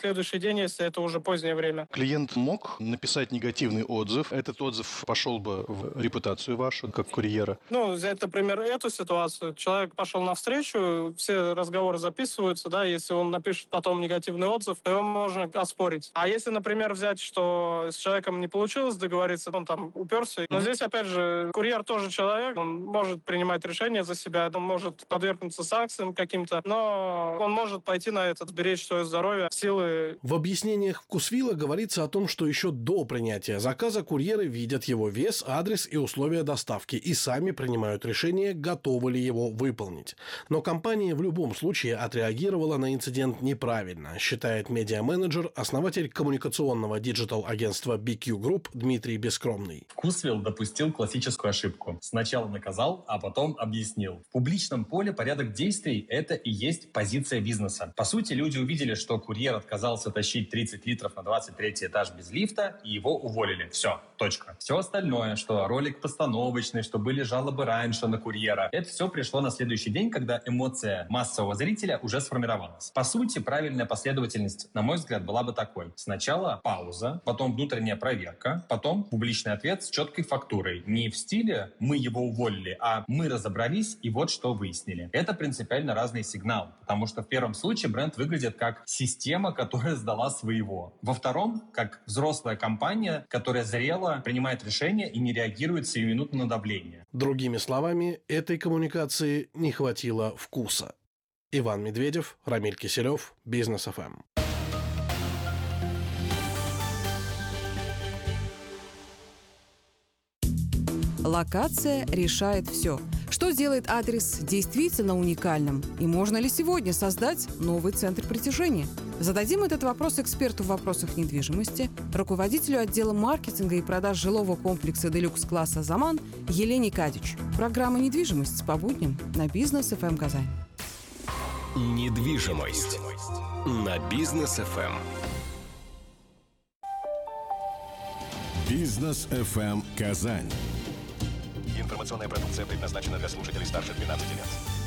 следующий день, если это уже позднее время. Клиент мог написать негативный отзыв. Этот отзыв пошел бы в репутацию вашу, как курьера. Взять, например, эту ситуацию. Человек пошел навстречу, все разговоры записываются, да, если он напишет потом негативный отзыв, то его можно оспорить. А если, например, взять, что с человеком не получилось договориться, он там уперся. Но здесь, опять же, курьер тоже человек, он может принимать решения за себя, он может подвергнуться санкциям каким-то, но он может пойти на это, сберечь свое здоровье, силы. В объяснениях вкусвилла говорится о том, что еще до принятия заказа курьеры видят его вес, адрес и условия доставки и сами принимают решение, готовы ли его выполнить. Но компания в любом случае отреагировала на инцидент неправильно, считает медиа-менеджер, основатель коммуникационного диджитал-агентства BQ Group Дмитрий Бескромный. Вкусвилл допустил классическую ошибку. Сначала наказал, а потом объяснил. В публичном поле порядок действий – это и есть позиция бизнеса. По сути, люди увидели, что курьер отказался тащить 30 литров на 23-й этаж без лифта, и его уволили. Все, точка. Все остальное, что ролик постановочный, что были жалобы раньше на курьера, это все пришло на следующий день, когда эмоция массового зрителя уже сформировалась. По сути, правильная последовательность, на мой взгляд, была бы такой. Сначала пауза, потом внутренняя проверка, потом публичный ответ с четкой фактурой. Не в стиле «мы его уволили», а «мы разобрались и вот что выяснили». Это принципиально разный сигнал, потому что в первом случае бренд выглядит как система, которая сдала своего. Во втором, как взрослая компания, которая зрело принимает решения и не реагирует сиюминутно на давление. Другими словами, этой коммуникации не хватило вкуса. Иван Медведев, Рамиль Киселев, Бизнес ФМ. Локация решает все. Что делает адрес действительно уникальным? И можно ли сегодня создать новый центр притяжения? Зададим этот вопрос эксперту в вопросах недвижимости, руководителю отдела маркетинга и продаж жилого комплекса делюкс-класса «Заман» Елене Кадич. Программа «Недвижимость» по будням на Бизнес ФМ Казань. Недвижимость на Бизнес ФМ. Бизнес ФМ Казань. Информационная продукция предназначена для слушателей старше 12 лет.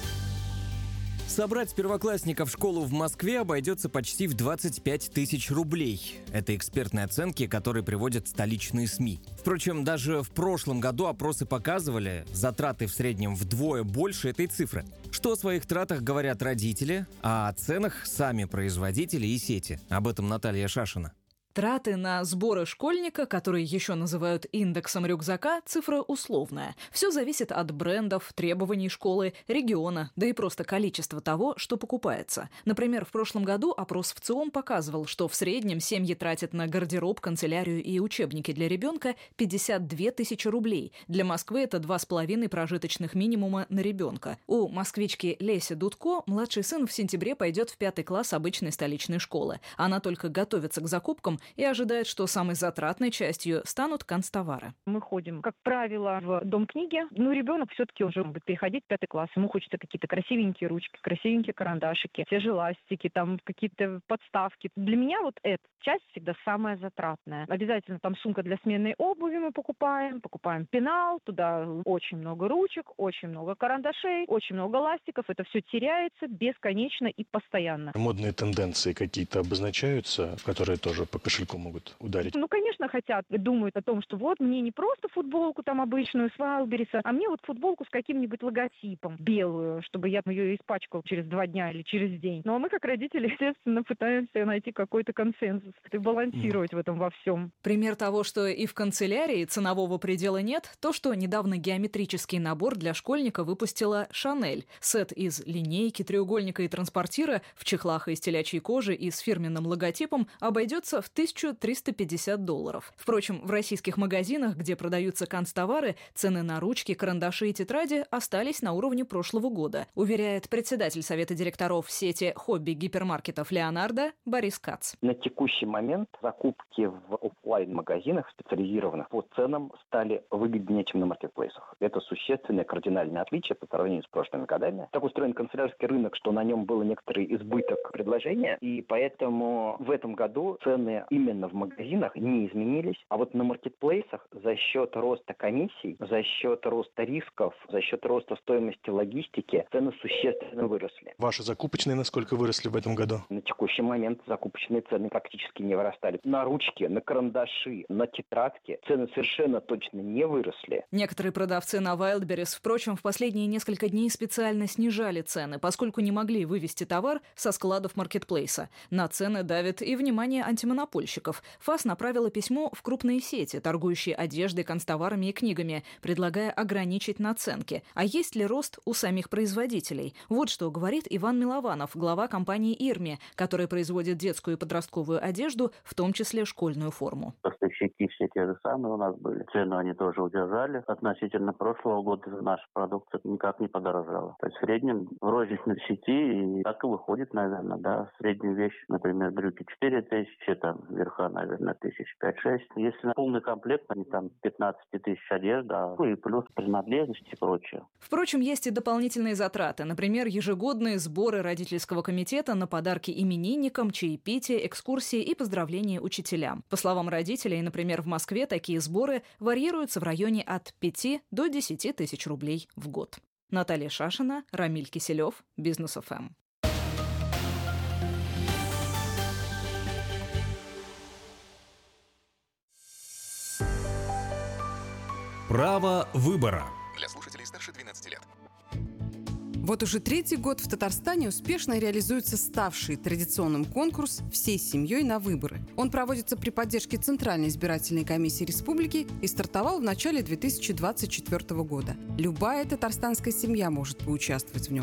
Собрать первоклассника в школу в Москве обойдется почти в 25 тысяч рублей. Это экспертные оценки, которые приводят столичные СМИ. Впрочем, даже в прошлом году опросы показывали затраты в среднем вдвое больше этой цифры. Что о своих тратах говорят родители, а о ценах сами производители и сети. Об этом Наталья Шашина. Траты на сборы школьника, которые еще называют индексом рюкзака, цифра условная. Все зависит от брендов, требований школы, региона, да и просто количества того, что покупается. Например, в прошлом году опрос в ЦИОМ показывал, что в среднем семьи тратят на гардероб, канцелярию и учебники для ребенка 52 тысячи рублей. Для Москвы это 2,5 прожиточных минимума на ребенка. У москвички Леси Дудко младший сын в сентябре пойдет в 5 класс обычной столичной школы. Она только готовится к закупкам и ожидает, что самой затратной частью станут канцтовары. Мы ходим, как правило, в Дом книги. Ребенок все-таки уже будет переходить в 5 класс. Ему хочется какие-то красивенькие ручки, красивенькие карандашики, те же ластики, там какие-то подставки. Для меня эта часть всегда самая затратная. Обязательно там сумка для сменной обуви мы покупаем пенал, туда очень много ручек, очень много карандашей, очень много ластиков. Это все теряется бесконечно и постоянно. Модные тенденции какие-то обозначаются, которые тоже по кошельку могут ударить? Конечно, хотят, думают о том, что мне не просто футболку там обычную с Вайлдберриса, а мне футболку с каким-нибудь логотипом, белую, чтобы я ее испачкал через 2 дня или через день. Ну а мы, как родители, естественно, пытаемся найти какой-то консенсус и балансировать в этом во всем. Пример того, что и в канцелярии ценового предела нет, то, что недавно геометрический набор для школьника выпустила Шанель. Сет из линейки, треугольника и транспортира в чехлах из телячьей кожи и с фирменным логотипом обойдется в $1350. Впрочем, в российских магазинах, где продаются канцтовары, цены на ручки, карандаши и тетради остались на уровне прошлого года, уверяет председатель совета директоров сети хобби-гипермаркетов «Леонардо» Борис Кац. На текущий момент закупки в офлайн-магазинах специализированных по ценам стали выгоднее, чем на маркетплейсах. Это существенное кардинальное отличие по сравнению с прошлыми годами. Так устроен канцелярский рынок, что на нем был некоторый избыток предложения, и поэтому в этом году цены именно в магазинах не изменились, а вот на маркетплейсах за счет роста комиссий, за счет роста рисков, за счет роста стоимости логистики цены существенно выросли. Ваши закупочные насколько выросли в этом году? На текущий момент закупочные цены практически не вырастали. На ручки, на карандаши, на тетрадки цены совершенно точно не выросли. Некоторые продавцы на Wildberries, впрочем, в последние несколько дней специально снижали цены, поскольку не могли вывести товар со складов маркетплейса. На цены давит и внимание антимонопольщиков. ФАС направила письмо в крупные сети, торгующие одеждой, канцтоварами и книгами, предлагая ограничить наценки. А есть ли рост у самих производителей? Вот что говорит Иван Милованов, глава компании «Ирми», которая производит детскую и подростковую одежду, в том числе школьную форму. Поставщики все те же самые у нас были. Цену они тоже удержали. Относительно прошлого года наша продукция никак не подорожала. То есть в среднем в розничной сети и так и выходит, наверное, да. Средняя вещь, например, брюки 4000, там верха, наверное, 5-6. Если на полный комплект, они там 15 тысяч одежда, и плюс принадлежности и прочее. Впрочем, есть и дополнительные затраты. Например, ежегодные сборы родительского комитета на подарки именинникам, чаепитие, экскурсии и поздравления учителям. По словам родителей, например, в Москве такие сборы варьируются в районе от 5 до 10 тысяч рублей в год. Наталья Шашина, Рамиль Киселев, Бизнес ФМ. Право выбора. Для слушателей старше 12 лет. Вот уже третий год в Татарстане успешно реализуется ставший традиционным конкурс «Всей семьей на выборы». Он проводится при поддержке Центральной избирательной комиссии республики и стартовал в начале 2024 года. Любая татарстанская семья может поучаствовать в нем.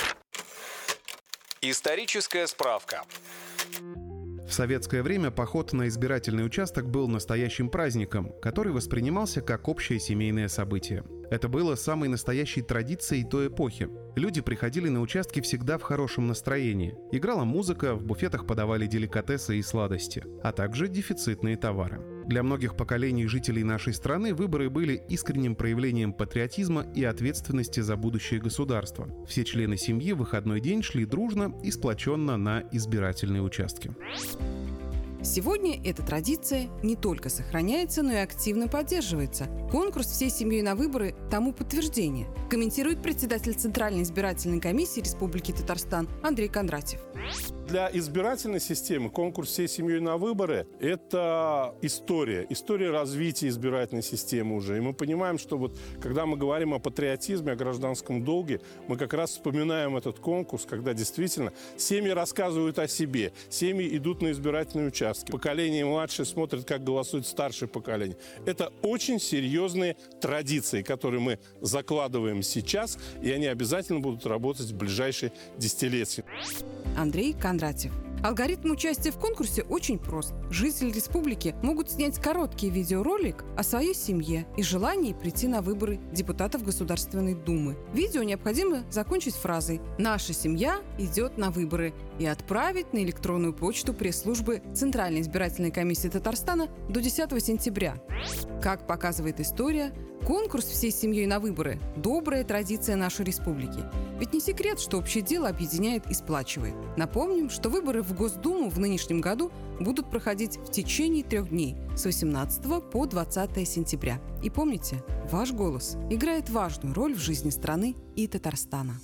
Историческая справка. В советское время поход на избирательный участок был настоящим праздником, который воспринимался как общее семейное событие. Это было самой настоящей традицией той эпохи. Люди приходили на участки всегда в хорошем настроении. Играла музыка, в буфетах подавали деликатесы и сладости, а также дефицитные товары. Для многих поколений жителей нашей страны выборы были искренним проявлением патриотизма и ответственности за будущее государства. Все члены семьи в выходной день шли дружно и сплоченно на избирательные участки. Сегодня эта традиция не только сохраняется, но и активно поддерживается. Конкурс «Всей семьей на выборы» тому подтверждение, комментирует председатель Центральной избирательной комиссии Республики Татарстан Андрей Кондратьев. Для избирательной системы конкурс «Всей семьей на выборы» – это история развития избирательной системы уже. И мы понимаем, что вот когда мы говорим о патриотизме, о гражданском долге, мы как раз вспоминаем этот конкурс, когда действительно семьи рассказывают о себе, семьи идут на избирательные участки, поколение младшее смотрит, как голосует старшее поколение. Это очень серьезные традиции, которые мы закладываем сейчас, и они обязательно будут работать в ближайшие десятилетия. Андрей Кондратьев. Алгоритм участия в конкурсе очень прост. Жители республики могут снять короткий видеоролик о своей семье и желании прийти на выборы депутатов Государственной Думы. Видео необходимо закончить фразой «Наша семья идет на выборы» и отправить на электронную почту пресс-службы Центральной избирательной комиссии Татарстана до 10 сентября. Как показывает история, конкурс «Всей семьей на выборы» – добрая традиция нашей республики. Ведь не секрет, что общее дело объединяет и сплачивает. Напомним, что выборы в Госдуму в нынешнем году будут проходить в течение 3 дней с 18 по 20 сентября. И помните, ваш голос играет важную роль в жизни страны и Татарстана.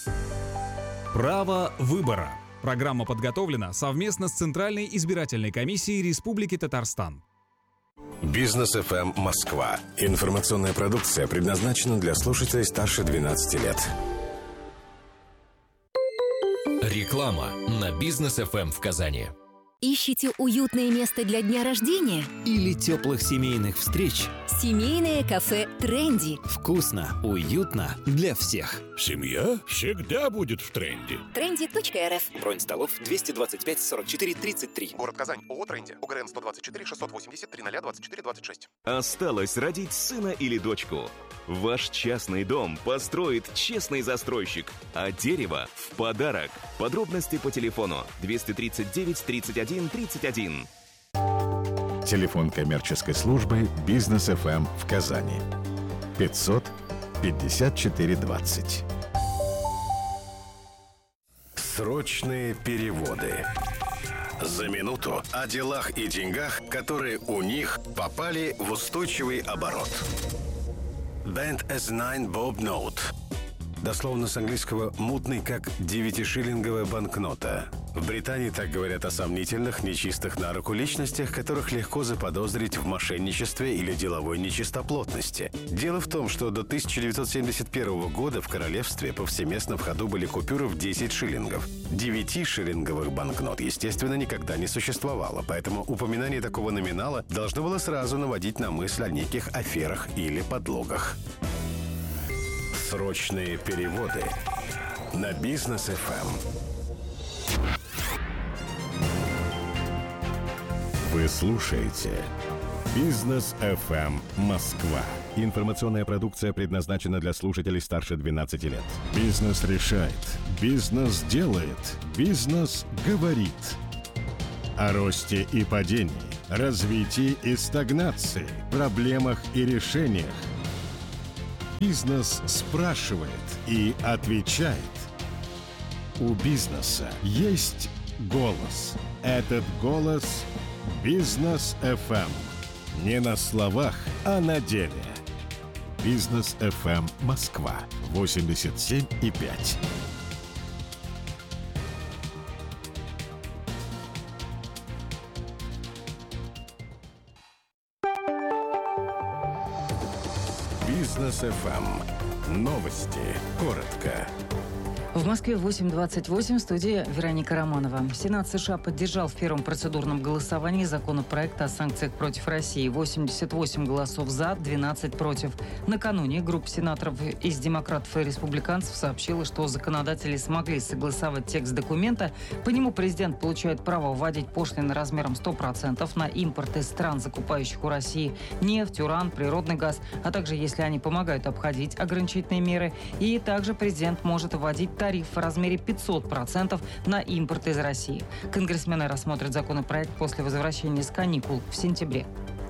Право выбора. Программа подготовлена совместно с Центральной избирательной комиссией Республики Татарстан. Бизнес ФМ Москва. Информационная продукция предназначена для слушателей старше 12 лет. Реклама на Бизнес ФМ в Казани. Ищите уютное место для дня рождения? Или теплых семейных встреч? Семейное кафе «Тренди». Вкусно, уютно для всех. Семья всегда будет в тренде. Trendy.rf. Бронь столов 225 44 33. Город Казань. ООО «Тренди». УГРН 124 680 3024 26. Осталось родить сына или дочку. Ваш частный дом построит честный застройщик, а дерево в подарок. Подробности по телефону 239 31 31. Телефон коммерческой службы «Бизнес ФМ» в Казани. 500 54 20. Срочные переводы. За минуту о делах и деньгах, которые у них попали в устойчивый оборот. Band as Nine Bob Note. Дословно с английского «мутный, как 9-шиллинговая банкнота». В Британии так говорят о сомнительных, нечистых на руку личностях, которых легко заподозрить в мошенничестве или деловой нечистоплотности. Дело в том, что до 1971 года в королевстве повсеместно в ходу были купюры в 10 шиллингов. 9-шиллинговых банкнот, естественно, никогда не существовало, поэтому упоминание такого номинала должно было сразу наводить на мысль о неких аферах или подлогах. Срочные переводы на Бизнес ФМ. Вы слушаете Бизнес ФМ Москва. Информационная продукция предназначена для слушателей старше 12 лет. Бизнес решает. Бизнес делает. Бизнес говорит. О росте и падении, развитии и стагнации, проблемах и решениях. Бизнес спрашивает и отвечает. У бизнеса есть голос. Этот голос – Бизнес ФМ. Не на словах, а на деле. Бизнес ФМ Москва 87,5. Бизнес ФМ. Новости. Коротко. В Москве 8:28, студия Вероника Романова. Сенат США поддержал в первом процедурном голосовании законопроект о санкциях против России. 88 голосов за, 12 против. Накануне группа сенаторов из демократов и республиканцев сообщила, что законодатели смогли согласовать текст документа. По нему президент получает право вводить пошлины размером 100% на импорт из стран, закупающих у России нефть, уран, природный газ, а также если они помогают обходить ограничительные меры. И также президент может вводить тариф в размере 500% на импорт из России. Конгрессмены рассмотрят законопроект после возвращения с каникул в сентябре.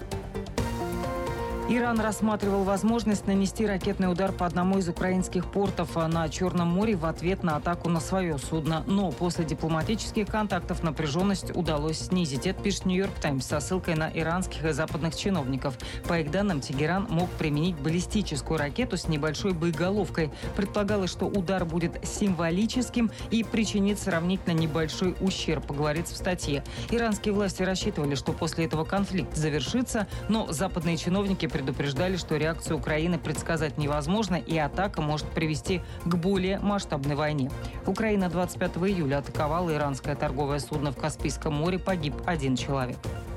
Иран рассматривал возможность нанести ракетный удар по одному из украинских портов на Черном море в ответ на атаку на свое судно. Но после дипломатических контактов напряженность удалось снизить. Это пишет «Нью-Йорк Таймс» со ссылкой на иранских и западных чиновников. По их данным, Тегеран мог применить баллистическую ракету с небольшой боеголовкой. Предполагалось, что удар будет символическим и причинит сравнительно небольшой ущерб, говорится в статье. Иранские власти рассчитывали, что после этого конфликт завершится, но западные чиновники предупреждали, что реакцию Украины предсказать невозможно, и атака может привести к более масштабной войне. Украина 25 июля атаковала иранское торговое судно в Каспийском море, погиб 1 человек.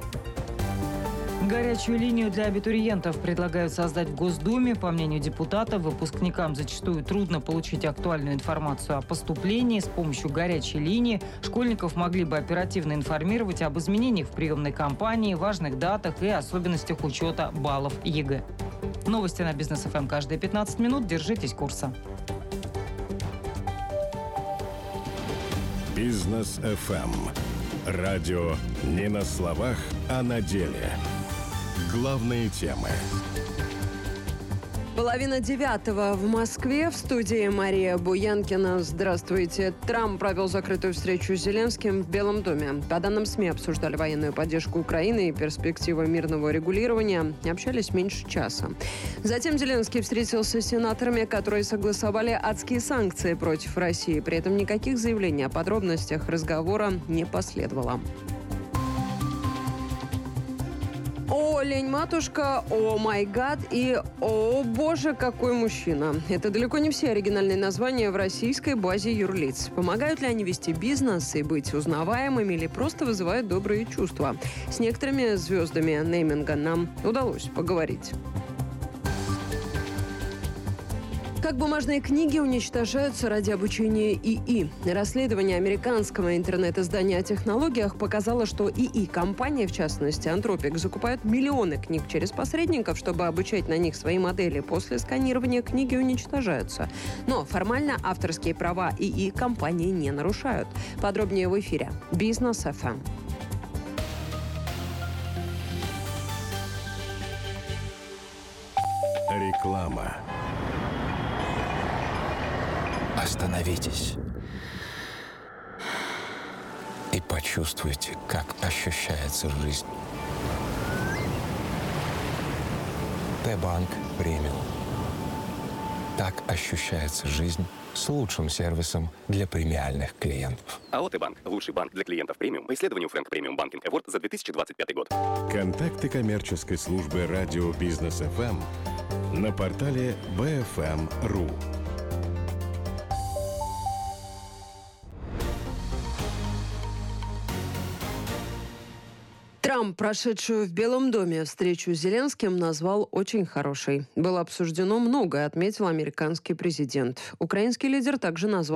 Горячую линию для абитуриентов предлагают создать в Госдуме. По мнению депутатов, выпускникам зачастую трудно получить актуальную информацию о поступлении. С помощью горячей линии школьников могли бы оперативно информировать об изменениях в приемной кампании, важных датах и особенностях учета баллов ЕГЭ. Новости на Бизнес ФМ каждые 15 минут. Держитесь курса. Бизнес ФМ. Радио не на словах, а на деле. Главные темы. 8:30 в Москве. В студии Мария Буянкина. Здравствуйте. Трамп провел закрытую встречу с Зеленским в Белом доме. По данным СМИ, обсуждали военную поддержку Украины и перспективы мирного регулирования. Общались меньше часа. Затем Зеленский встретился с сенаторами, которые согласовали адские санкции против России. При этом никаких заявлений о подробностях разговора не последовало. О, лень-матушка, о, май гад и о, боже, какой мужчина. Это далеко не все оригинальные названия в российской базе юрлиц. Помогают ли они вести бизнес и быть узнаваемыми или просто вызывают добрые чувства? С некоторыми звездами нейминга нам удалось поговорить. Как бумажные книги уничтожаются ради обучения ИИ. Расследование американского интернет-издания о технологиях показало, что ИИ-компания, в частности Anthropic, закупают миллионы книг через посредников, чтобы обучать на них свои модели. После сканирования книги уничтожаются. Но формально авторские права ИИ-компании не нарушают. Подробнее в эфире. Бизнес ФМ. Реклама. Остановитесь и почувствуйте почувствуйте, как ощущается жизнь. Т-банк премиум. Так ощущается жизнь с лучшим сервисом для премиальных клиентов. АО «Т-банк» – лучший банк для клиентов премиум по исследованию Frank Premium Banking Award за 2025 год. Контакты коммерческой службы радио Бизнес ФМ на портале bfm.ru. Трамп, прошедшую в Белом доме встречу с Зеленским, назвал очень хорошей. Было обсуждено многое, отметил американский президент. Украинский лидер также назвал